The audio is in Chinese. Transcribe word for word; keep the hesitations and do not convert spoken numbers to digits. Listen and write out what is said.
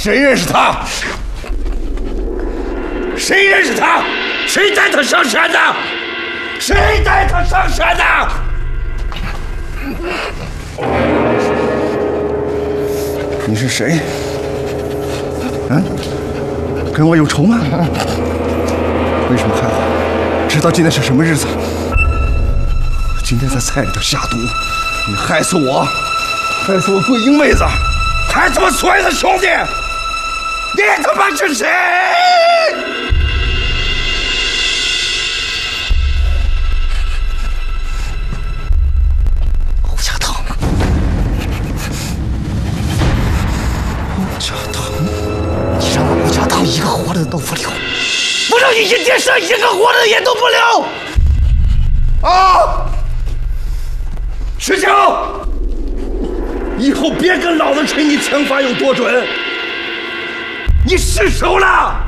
谁认识他？谁认识他？谁带他上山的？谁带他上山的？你是谁？嗯，跟我有仇吗？为什么害我？知道今天是什么日子？今天在菜里头下毒，你害死我，害死我桂英妹子，害死我所有的兄弟！你他妈是谁？ 欧家堂， 欧家堂， 你让欧家堂一个活的都不留，我让你阴天上一个活的也都不留！ 啊！石桥，以后别跟老子吹你枪法有多准，你失手了。